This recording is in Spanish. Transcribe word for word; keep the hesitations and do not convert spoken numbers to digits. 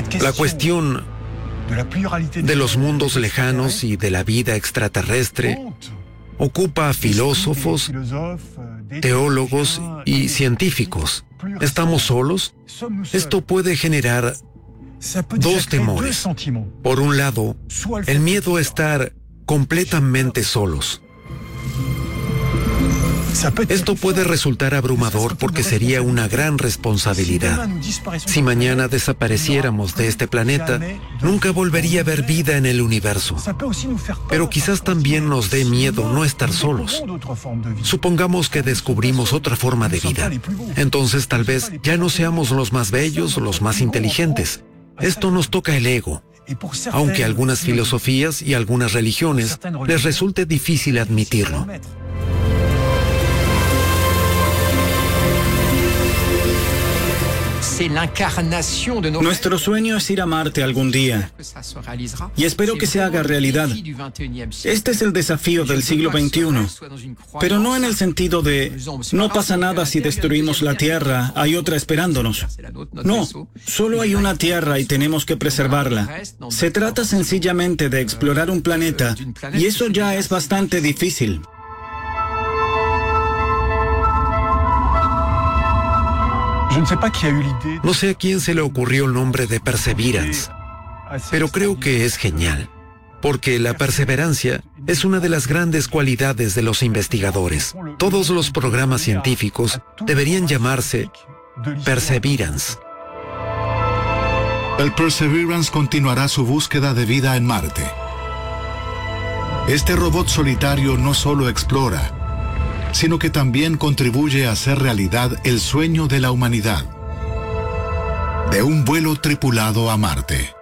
La cuestión de los mundos lejanos y de la vida extraterrestre ocupa a filósofos, teólogos y científicos. ¿Estamos solos? Esto puede generar dos temores. Por un lado, el miedo a estar completamente solos. Esto puede resultar abrumador porque sería una gran responsabilidad. Si mañana desapareciéramos de este planeta, nunca volvería a haber vida en el universo. Pero quizás también nos dé miedo no estar solos. Supongamos que descubrimos otra forma de vida. Entonces tal vez ya no seamos los más bellos o los más inteligentes. Esto nos toca el ego. Aunque a algunas filosofías y algunas religiones les resulte difícil admitirlo. Nuestro sueño es ir a Marte algún día, y espero que se haga realidad. Este es el desafío del siglo veintiuno, pero no en el sentido de no pasa nada si destruimos la Tierra, hay otra esperándonos. No, solo hay una Tierra y tenemos que preservarla. Se trata sencillamente de explorar un planeta, y eso ya es bastante difícil. No sé a quién se le ocurrió el nombre de Perseverance, pero creo que es genial, porque la perseverancia es una de las grandes cualidades de los investigadores. Todos los programas científicos deberían llamarse Perseverance. El Perseverance continuará su búsqueda de vida en Marte. Este robot solitario no solo explora, sino que también contribuye a hacer realidad el sueño de la humanidad, de un vuelo tripulado a Marte.